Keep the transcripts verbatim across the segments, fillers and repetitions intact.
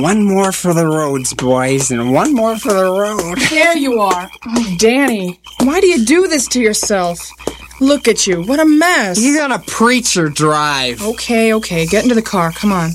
one more for the roads, boys, and one more for the road. There you are. Oh, Danny, why do you do this to yourself? Look at you. What a mess. You gonna preach or drive? Okay, okay. Get into the car. Come on.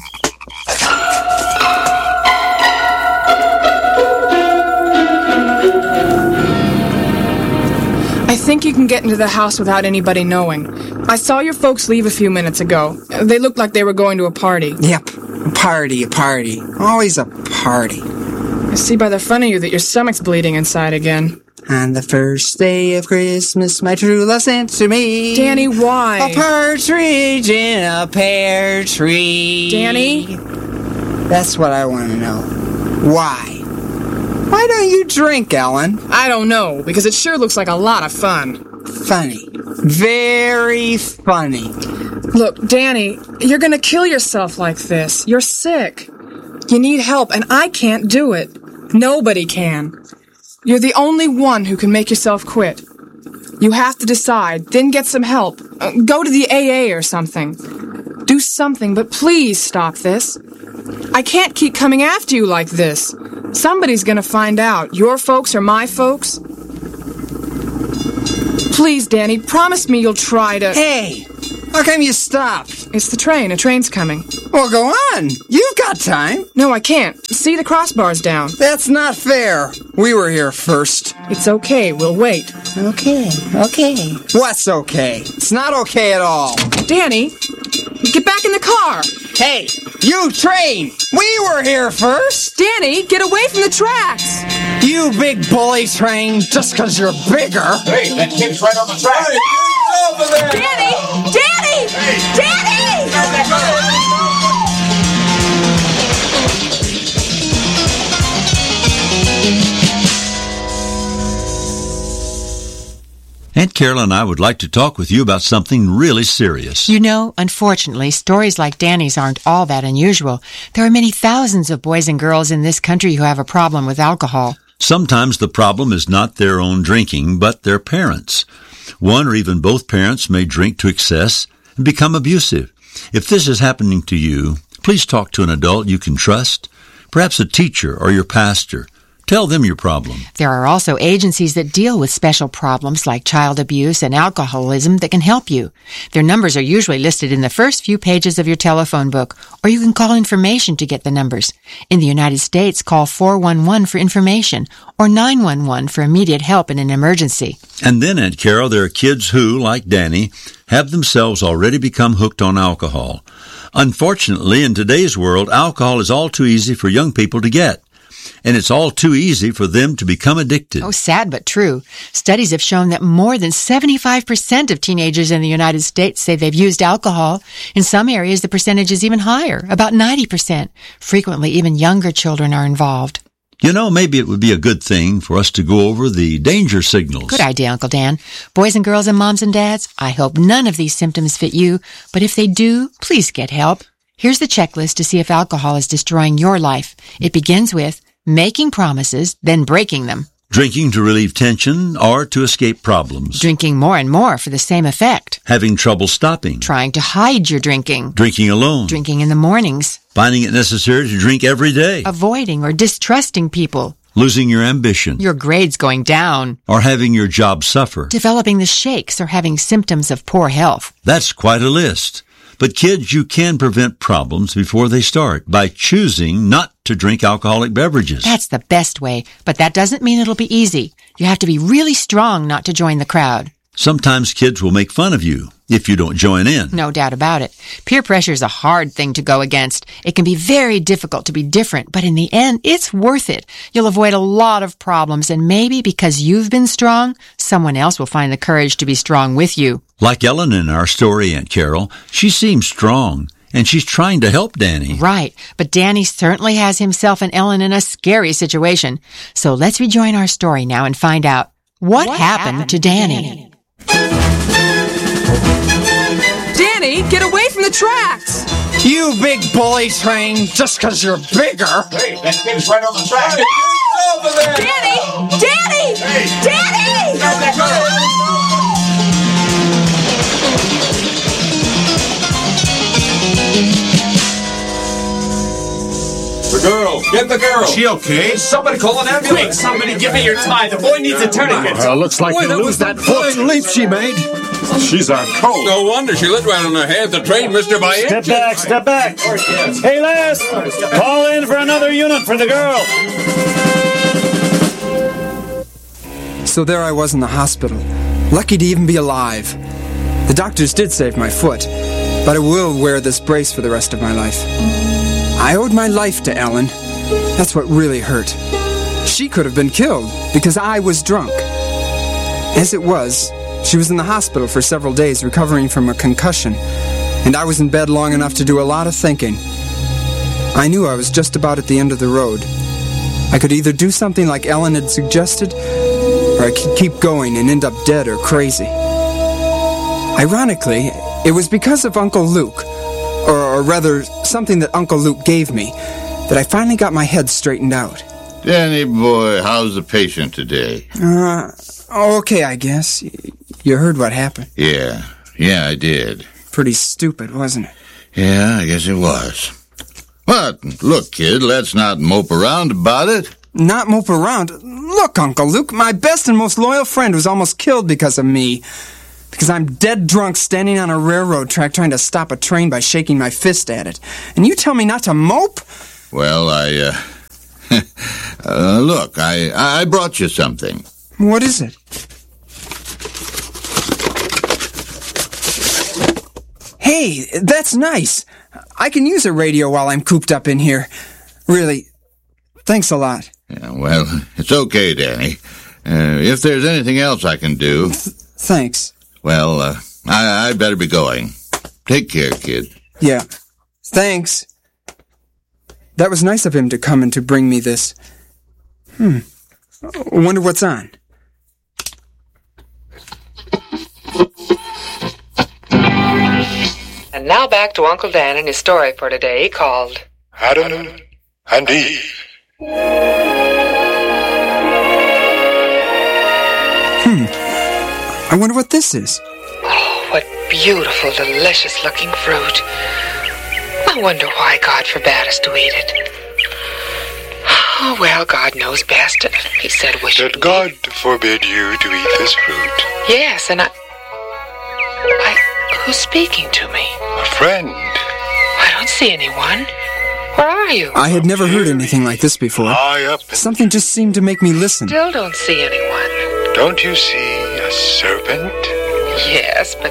I think you can get into the house without anybody knowing. I saw your folks leave a few minutes ago. They looked like they were going to a party. Yep. A party, a party. Always a party. I see by the front of you that your stomach's bleeding inside again. On the first day of Christmas, my true love sent to me. Danny, why? A partridge in a pear tree. Danny? That's what I want to know. Why? Why don't you drink, Ellen? I don't know, because it sure looks like a lot of fun. Funny. Very funny. Look, Danny, you're gonna kill yourself like this. You're sick. You need help, and I can't do it. Nobody can. You're the only one who can make yourself quit. You have to decide, then get some help. Uh, go to the A A or something. Do something, but please stop this. I can't keep coming after you like this. Somebody's gonna find out. Your folks or my folks. Please, Danny, promise me you'll try to... Hey! How come you stopped? It's the train. A train's coming. Well, go on. You've got time. No, I can't. See, the crossbar's down. That's not fair. We were here first. It's okay. We'll wait. Okay, okay. What's okay? It's not okay at all. Danny, get back in the car. Hey, you train! We were here first! Danny, get away from the tracks! You big bully train, just because you're bigger. Hey, that kid's right on the track. Hey, get over there! Danny! Danny! Hey. Danny! Aunt Carol and I would like to talk with you about something really serious. You know, unfortunately, stories like Danny's aren't all that unusual. There are many thousands of boys and girls in this country who have a problem with alcohol. Sometimes the problem is not their own drinking, but their parents. One or even both parents may drink to excess and become abusive. If this is happening to you, please talk to an adult you can trust, perhaps a teacher or your pastor. Tell them your problem. There are also agencies that deal with special problems like child abuse and alcoholism that can help you. Their numbers are usually listed in the first few pages of your telephone book, or you can call information to get the numbers. In the United States, call four one one for information or nine one one for immediate help in an emergency. And then, Aunt Carol, there are kids who, like Danny, have themselves already become hooked on alcohol. Unfortunately, in today's world, alcohol is all too easy for young people to get. And it's all too easy for them to become addicted. Oh, sad but true. Studies have shown that more than seventy-five percent of teenagers in the United States say they've used alcohol. In some areas, the percentage is even higher, about ninety percent. Frequently, even younger children are involved. You know, maybe it would be a good thing for us to go over the danger signals. Good idea, Uncle Dan. Boys and girls and moms and dads, I hope none of these symptoms fit you, but if they do, please get help. Here's the checklist to see if alcohol is destroying your life. It begins with making promises, then breaking them. Drinking to relieve tension or to escape problems. Drinking more and more for the same effect. Having trouble stopping. Trying to hide your drinking. Drinking alone. Drinking in the mornings. Finding it necessary to drink every day. Avoiding or distrusting people. Losing your ambition. Your grades going down. Or having your job suffer. Developing the shakes or having symptoms of poor health. That's quite a list. But kids, you can prevent problems before they start by choosing not to drink alcoholic beverages. That's the best way, but that doesn't mean it'll be easy. You have to be really strong not to join the crowd. Sometimes kids will make fun of you if you don't join in. No doubt about it. Peer pressure is a hard thing to go against. It can be very difficult to be different, but in the end, it's worth it. You'll avoid a lot of problems, and maybe because you've been strong, someone else will find the courage to be strong with you. Like Ellen in our story, Aunt Carol, she seems strong, and she's trying to help Danny. Right, but Danny certainly has himself and Ellen in a scary situation. So let's rejoin our story now and find out what, what happened, happened to Danny. Danny, get away from the tracks! You big bully train, just because you're bigger. Hey, that kid's right on the track. Hey, get over there! Danny! Danny! Hey. Danny! Grab that girl. The girl. Get the girl. Is she okay? Somebody call an ambulance. Quick, somebody give me your tie. The boy needs a tourniquet. Well, looks like Boy, you that lose was that the flying foot. leap she made. She's on cold. No wonder she lit right on her head. The train missed her by Step inches. back, step back. Hey, lass, call in for another unit for the girl. So there I was in the hospital, lucky to even be alive. The doctors did save my foot, but I will wear this brace for the rest of my life. I owed my life to Ellen. That's what really hurt. She could have been killed because I was drunk. As it was, she was in the hospital for several days recovering from a concussion, and I was in bed long enough to do a lot of thinking. I knew I was just about at the end of the road. I could either do something like Ellen had suggested, or I could keep going and end up dead or crazy. Ironically, it was because of Uncle Luke, or, or rather, something that Uncle Luke gave me, that I finally got my head straightened out. Danny boy, how's the patient today? Uh, okay, I guess. You heard what happened. Yeah, yeah, I did. Pretty stupid, wasn't it? Yeah, I guess it was. But, look, kid, let's not mope around about it. Not mope around. Look, Uncle Luke, my best and most loyal friend was almost killed because of me. Because I'm dead drunk standing on a railroad track trying to stop a train by shaking my fist at it. And you tell me not to mope? Well, I, uh... uh look, I, I brought you something. What is it? Hey, that's nice. I can use a radio while I'm cooped up in here. Really, thanks a lot. Yeah, well, it's okay, Danny. Uh, if there's anything else I can do... Th- thanks. Well, uh, I, I'd better be going. Take care, kid. Yeah, thanks. That was nice of him to come and to bring me this. Hmm. Wonder what's on. And now back to Uncle Dan and his story for today called Adam and Eve. Hmm. I wonder what this is. Oh, what beautiful, delicious-looking fruit. I wonder why God forbade us to eat it. Oh, well, God knows best. He said we should. Did God forbid you to eat this fruit? Yes, and I... I... Who's speaking to me? A friend. I don't see anyone. Where are you? I had never heard anything like this before. High up. Something just seemed to make me listen. Still don't see anyone. Don't you see a serpent? Yes, but...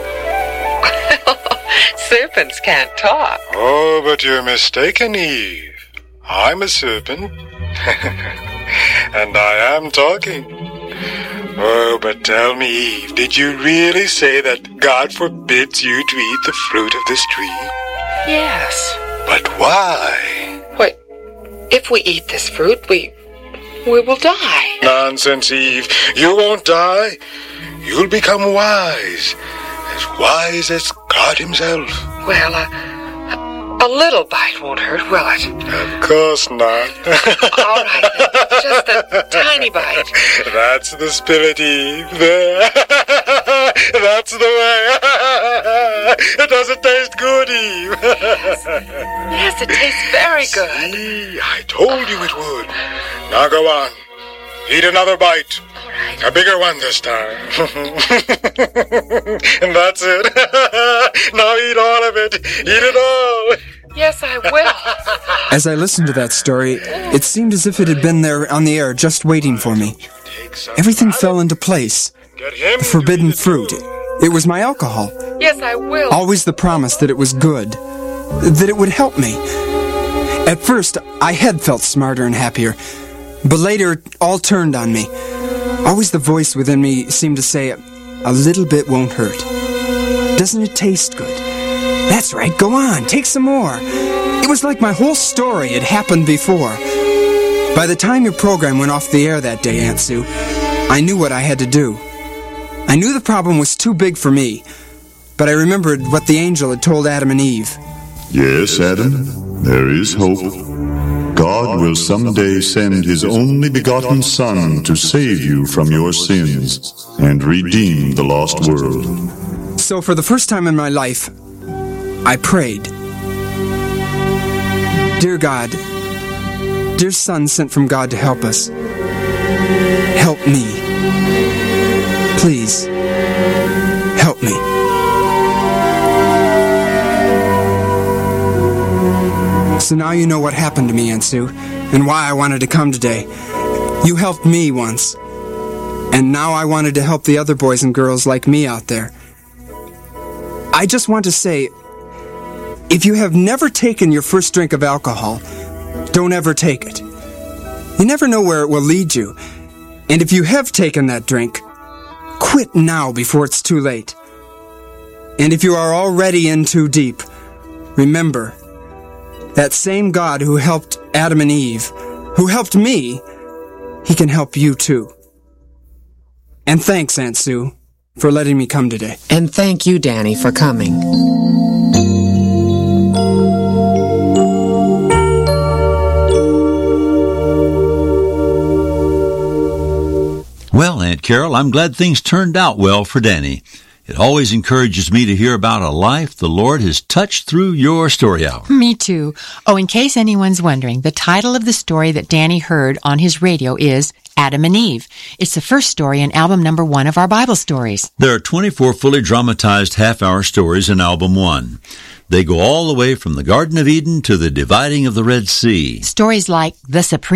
serpents can't talk. Oh, but you're mistaken, Eve. I'm a serpent. And I am talking. Oh, but tell me, Eve, did you really say that God forbids you to eat the fruit of this tree? Yes. But why? Wait, if we eat this fruit, we... we will die. Nonsense, Eve. You won't die. You'll become wise. As wise as God himself. Well, uh, a little bite won't hurt, will it? Of course not. All right, then. Just a tiny bite. That's the spirit, Eve. There. That's the way. It doesn't taste good, Eve. Yes, yes, it tastes very good. See, I told you it would. Now go on. Eat another bite. All right. A bigger one this time. And that's it. Now eat all of it. Eat it all. Yes, I will. As I listened to that story, it seemed as if it had been there on the air just waiting for me. Everything fell into place. The forbidden fruit. It was my alcohol. Yes, I will. Always the promise that it was good. That it would help me. At first, I had felt smarter and happier. But later, it all turned on me. Always the voice within me seemed to say, a little bit won't hurt. Doesn't it taste good? That's right, go on, take some more. It was like my whole story had happened before. By the time your program went off the air that day, Aunt Sue, I knew what I had to do. I knew the problem was too big for me, but I remembered what the angel had told Adam and Eve. Yes, Adam, there is hope. God will someday send his only begotten Son to save you from your sins and redeem the lost world. So for the first time in my life, I prayed. Dear God, dear Son sent from God to help us. Help me. Please, help me. So now you know what happened to me, Aunt Sue, and why I wanted to come today. You helped me once, and now I wanted to help the other boys and girls like me out there. I just want to say, if you have never taken your first drink of alcohol, don't ever take it. You never know where it will lead you. And if you have taken that drink, quit now before it's too late. And if you are already in too deep, remember, that same God who helped Adam and Eve, who helped me, He can help you too. And thanks, Aunt Sue, for letting me come today. And thank you, Danny, for coming. Well, Aunt Carol, I'm glad things turned out well for Danny. It always encourages me to hear about a life the Lord has touched through your story hour. Me too. Oh, in case anyone's wondering, the title of the story that Danny heard on his radio is Adam and Eve. It's the first story in album number one of our Bible stories. There are twenty-four fully dramatized half-hour stories in album one. They go all the way from the Garden of Eden to the dividing of the Red Sea. Stories like The Supreme